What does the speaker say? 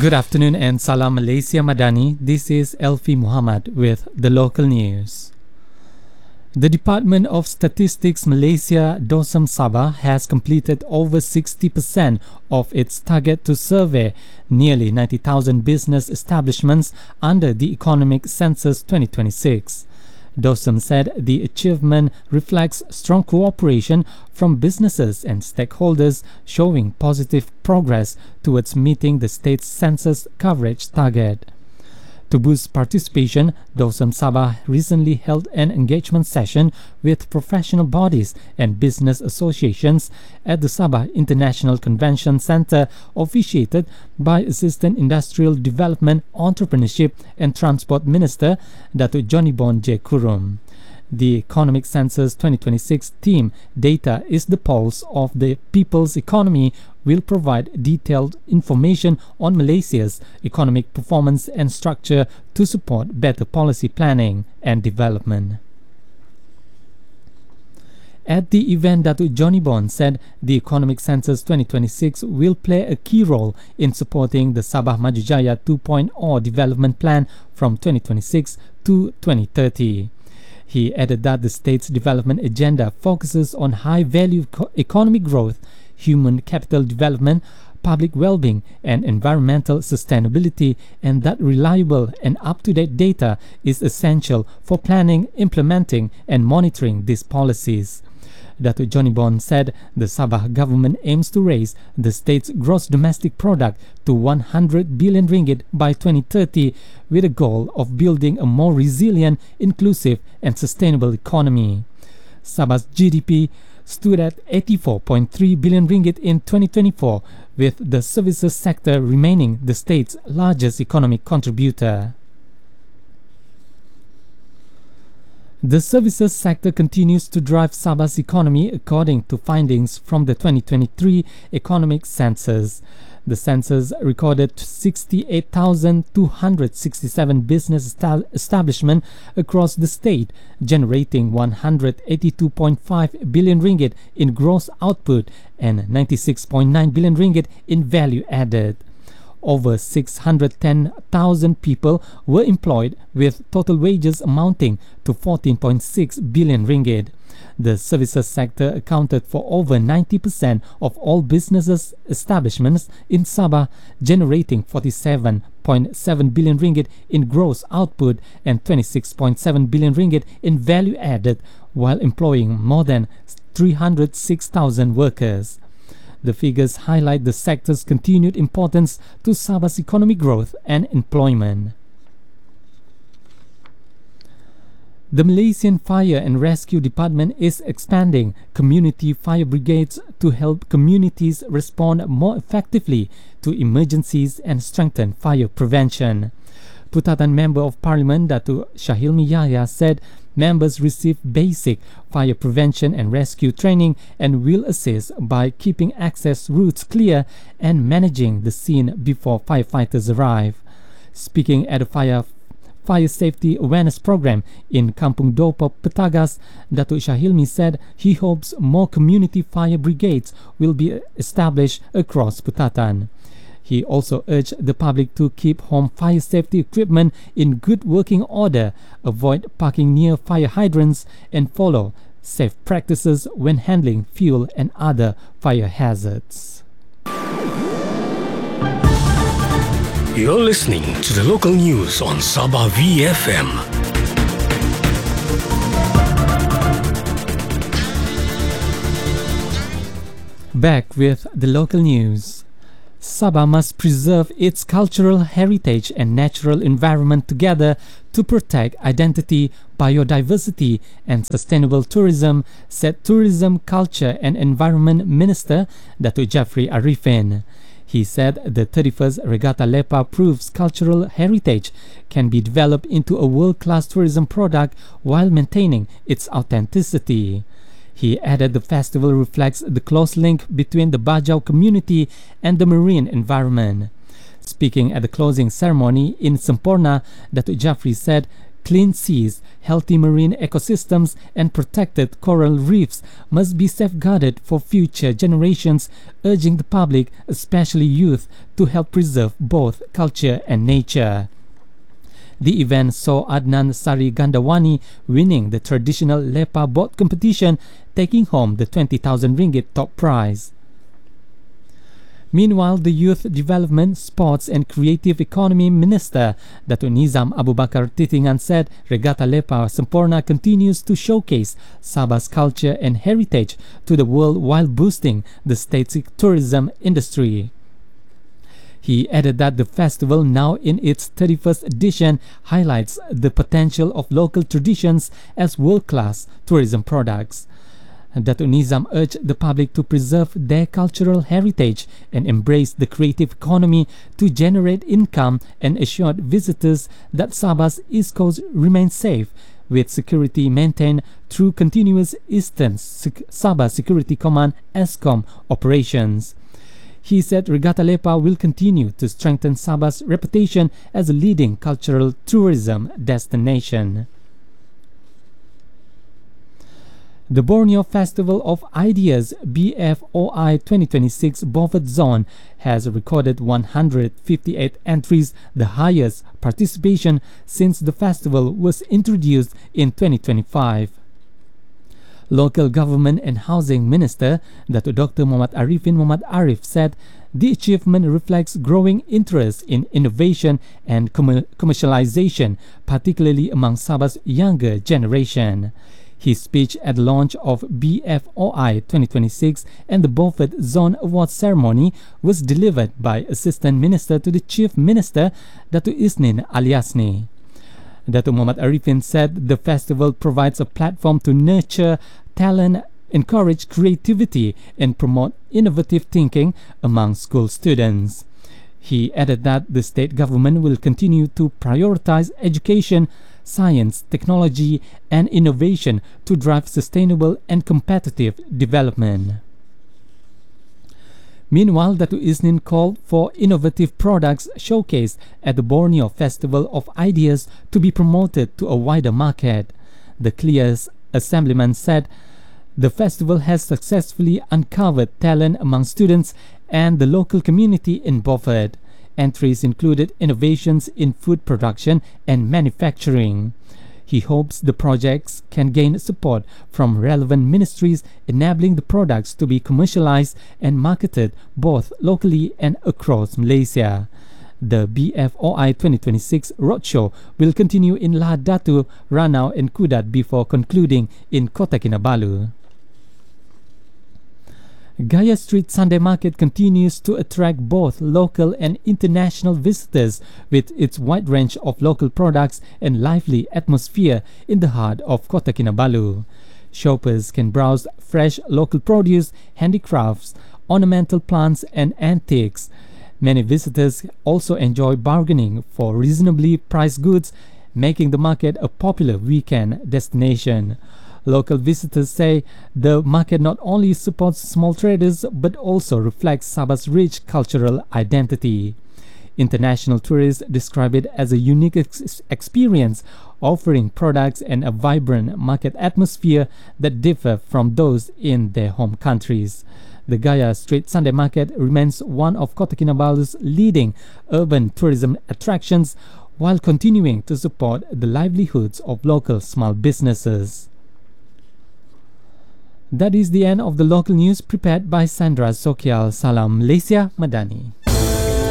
Good afternoon and Salam Malaysia Madani. This is Elfi Muhammad with the local news. The Department of Statistics Malaysia Dosam Sabah has completed over 60% of its target to survey nearly 90,000 business establishments under the Economic Census 2026. Dosam said the achievement reflects strong cooperation from businesses and stakeholders, showing positive progress towards meeting the state's census coverage target. To boost participation, Dosam Sabah recently held an engagement session with professional bodies and business associations at the Sabah International Convention Center, officiated by Assistant Industrial Development, Entrepreneurship and Transport Minister Datuk Jonibon J. Kurum. The Economic Census 2026 theme, Data is the Pulse of the People's Economy, will provide detailed information on Malaysia's economic performance and structure to support better policy planning and development. At the event, Datuk Jonibon said the Economic Census 2026 will play a key role in supporting the Sabah Majujaya 2.0 development plan from 2026 to 2030. He added that the state's development agenda focuses on high-value economic growth, human capital development, public well-being, and environmental sustainability, and that reliable and up-to-date data is essential for planning, implementing, and monitoring these policies. Datuk Jonibon said the Sabah government aims to raise the state's gross domestic product to 100 billion ringgit by 2030, with a goal of building a more resilient, inclusive, and sustainable economy. Sabah's GDP stood at 84.3 billion ringgit in 2024, with the services sector remaining the state's largest economic contributor. The services sector continues to drive Sabah's economy according to findings from the 2023 Economic Census. The census recorded 68,267 business establishments across the state, generating 182.5 billion ringgit in gross output and 96.9 billion ringgit in value added. Over 610,000 people were employed, with total wages amounting to 14.6 billion ringgit. The services sector accounted for over 90% of all businesses establishments in Sabah, generating 47.7 billion ringgit in gross output and 26.7 billion ringgit in value added, while employing more than 306,000 workers. The figures highlight the sector's continued importance to Sabah's economic growth and employment. The Malaysian Fire and Rescue Department is expanding community fire brigades to help communities respond more effectively to emergencies and strengthen fire prevention. Putatan Member of Parliament Datuk Syahilmi Yahya said members receive basic fire prevention and rescue training and will assist by keeping access routes clear and managing the scene before firefighters arrive. Speaking at a fire safety awareness program in Kampung Dopo, Petagas, Datuk Syahilmi said he hopes more community fire brigades will be established across Putatan. He also urged the public to keep home fire safety equipment in good working order, avoid parking near fire hydrants, and follow safe practices when handling fuel and other fire hazards. You're listening to the local news on Sabah VFM. Back with the local news. Sabah must preserve its cultural heritage and natural environment together to protect identity, biodiversity, and sustainable tourism, said Tourism, Culture and Environment Minister Datuk Jafri Arifin. He said the 31st Regatta Lepa proves cultural heritage can be developed into a world-class tourism product while maintaining its authenticity. He added the festival reflects the close link between the Bajau community and the marine environment. Speaking at the closing ceremony in Semporna, Datuk Jafri said Clean seas, healthy marine ecosystems, and protected coral reefs must be safeguarded for future generations, urging the public, especially youth, to help preserve both culture and nature. The event saw Adnan Sari Gandawani winning the traditional Lepa boat competition, taking home the 20,000 ringgit top prize. Meanwhile, the Youth Development, Sports and Creative Economy Minister Datuk Nizam Abu Bakar Titingan said Regatta Lepa Sempurna continues to showcase Sabah's culture and heritage to the world while boosting the state's tourism industry. He added that the festival, now in its 31st edition, highlights the potential of local traditions as world-class tourism products. Datuk Nizam urged the public to preserve their cultural heritage and embrace the creative economy to generate income, and assured visitors that Sabah's East Coast remains safe, with security maintained through continuous Eastern Sabah Security Command ESCOM operations. He said Regatta Lepa will continue to strengthen Sabah's reputation as a leading cultural tourism destination. The Borneo Festival of Ideas BFOI 2026 Beaufort Zone has recorded 158 entries, the highest participation since the festival was introduced in 2025. Local Government and Housing Minister Datuk Dr. Muhammad Arifin Muhammad Arif said the achievement reflects growing interest in innovation and commercialization, particularly among Sabah's younger generation. His speech at the launch of BFOI 2026 and the Beaufort Zone Awards ceremony was delivered by Assistant Minister to the Chief Minister Datuk Isnin Aliasni. Datuk Muhammad Arifin said the festival provides a platform to nurture talent, encourage creativity, and promote innovative thinking among school students. He added that the state government will continue to prioritize education, science, technology, and innovation to drive sustainable and competitive development. Meanwhile, Datuk Isnin called for innovative products showcased at the Borneo Festival of Ideas to be promoted to a wider market. The CLIA's assemblyman said the festival has successfully uncovered talent among students and the local community in Beaufort. Entries included innovations in food production and manufacturing. He hopes the projects can gain support from relevant ministries, enabling the products to be commercialized and marketed both locally and across Malaysia. The BFOI 2026 roadshow will continue in Lahad Datu, Ranau and Kudat before concluding in Kota Kinabalu. Gaya Street Sunday Market continues to attract both local and international visitors with its wide range of local products and lively atmosphere in the heart of Kota Kinabalu. Shoppers can browse fresh local produce, handicrafts, ornamental plants and antiques. Many visitors also enjoy bargaining for reasonably priced goods, making the market a popular weekend destination. Local visitors say the market not only supports small traders but also reflects Sabah's rich cultural identity. International tourists describe it as a unique experience, offering products and a vibrant market atmosphere that differ from those in their home countries. The Gaya Street Sunday Market remains one of Kota Kinabalu's leading urban tourism attractions, while continuing to support the livelihoods of local small businesses. That is the end of the local news prepared by Sandra Sokial. Salam Malaysia Madani.